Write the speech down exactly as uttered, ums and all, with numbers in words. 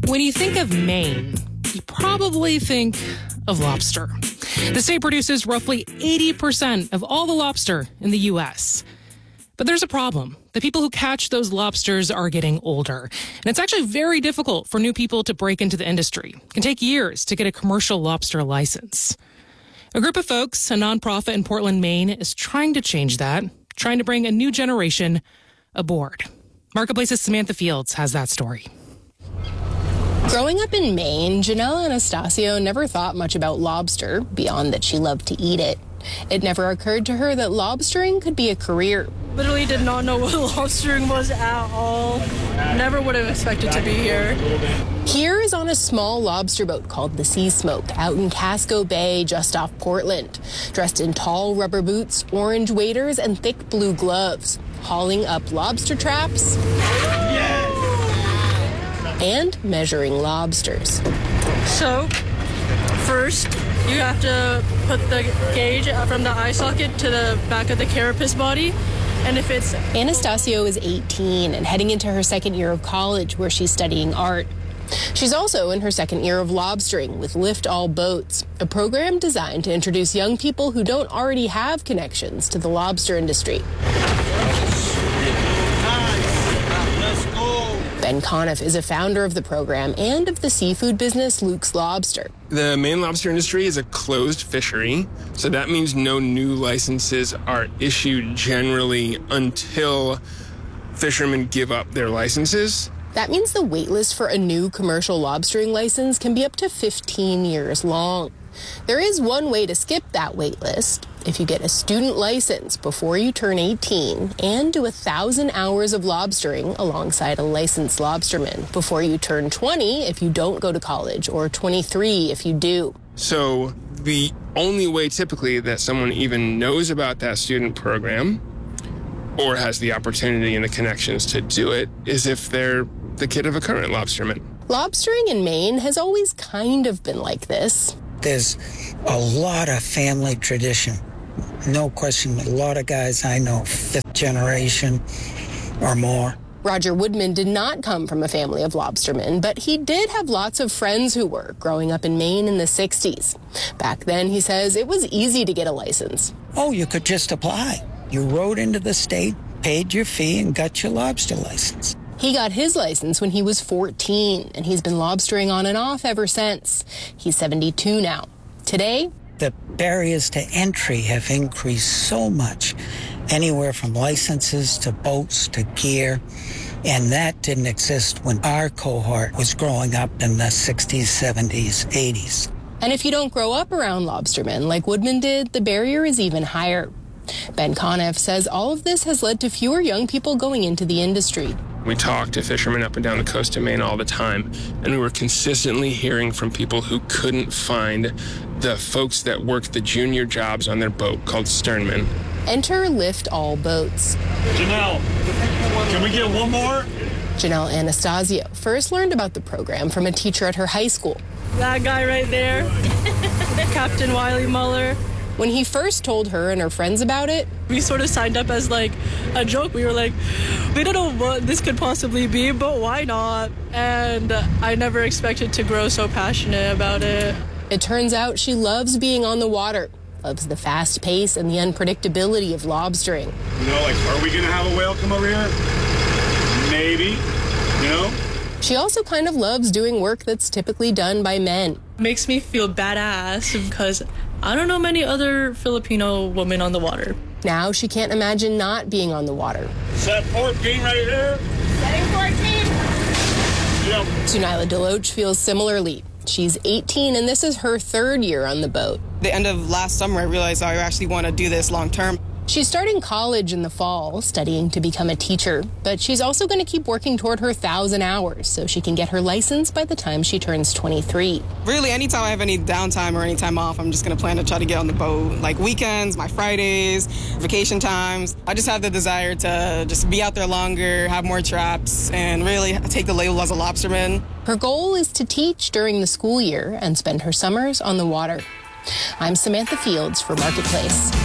When you think of Maine, you probably think of lobster. The state produces roughly eighty percent of all the lobster in the U S. But there's a problem. The people who catch those lobsters are getting older. And it's actually very difficult for new people to break into the industry. It can take years to get a commercial lobster license. A group of folks, a nonprofit in Portland, Maine, is trying to change that, trying to bring a new generation aboard. Marketplace's Samantha Fields has that story. Growing up in Maine, Janelle Anastasio never thought much about lobster, beyond that she loved to eat it. It never occurred to her that lobstering could be a career. Literally did not know what lobstering was at all. Never would have expected to be here. Here is on a small lobster boat called the Sea Smoke out in Casco Bay just off Portland. Dressed in tall rubber boots, orange waders, and thick blue gloves. Hauling up lobster traps. Yes! And measuring lobsters. So, first, you have to put the gauge from the eye socket to the back of the carapace body. And if it's... Anastasio is eighteen and heading into her second year of college where she's studying art. She's also in her second year of lobstering with Lift All Boats, a program designed to introduce young people who don't already have connections to the lobster industry. Ben Conniff is a founder of the program and of the seafood business Luke's Lobster. The Maine lobster industry is a closed fishery, so that means no new licenses are issued generally until fishermen give up their licenses. That means the wait list for a new commercial lobstering license can be up to fifteen years long. There is one way to skip that wait list. If you get a student license before you turn eighteen and do a thousand hours of lobstering alongside a licensed lobsterman before you turn twenty if you don't go to college, or twenty-three if you do. So the only way typically that someone even knows about that student program or has the opportunity and the connections to do it is if they're the kid of a current lobsterman. Lobstering in Maine has always kind of been like this. There's a lot of family tradition. No question, a lot of guys I know, fifth generation or more. Roger Woodman did not come from a family of lobstermen, but he did have lots of friends who were, growing up in Maine in the sixties. Back then, he says, it was easy to get a license. Oh, you could just apply. You rode into the state, paid your fee, and got your lobster license. He got his license when he was fourteen, and he's been lobstering on and off ever since. He's seventy-two now. Today, the barriers to entry have increased so much, anywhere from licenses to boats to gear, and that didn't exist when our cohort was growing up in the sixties, seventies, eighties. And if you don't grow up around lobstermen like Woodman did, the barrier is even higher. Ben Conniff says all of this has led to fewer young people going into the industry. We talk to fishermen up and down the coast of Maine all the time, and we were consistently hearing from people who couldn't find the folks that worked the junior jobs on their boat called sternmen. Enter Lift All Boats. Janelle, can we get one more? Janelle Anastasio first learned about the program from a teacher at her high school. That guy right there, Captain Wiley Muller. When he first told her and her friends about it, we sort of signed up as like a joke. We were like, we don't know what this could possibly be, but why not? And I never expected to grow so passionate about it. It turns out she loves being on the water, loves the fast pace and the unpredictability of lobstering. You know, like, are we going to have a whale come over here? Maybe, you know? She also kind of loves doing work that's typically done by men. It makes me feel badass because I don't know many other Filipino women on the water. Now she can't imagine not being on the water. Set fourteen right here. Setting fourteen. Yep. Sunila Deloach feels similarly. She's eighteen, and this is her third year on the boat. The end of last summer, I realized I actually want to do this long term. She's starting college in the fall, studying to become a teacher, but she's also going to keep working toward her thousand hours so she can get her license by the time she turns twenty-three. Really, anytime I have any downtime or any time off, I'm just going to plan to try to get on the boat. Like weekends, my Fridays, vacation times. I just have the desire to just be out there longer, have more traps, and really take the label as a lobsterman. Her goal is to teach during the school year and spend her summers on the water. I'm Samantha Fields for Marketplace.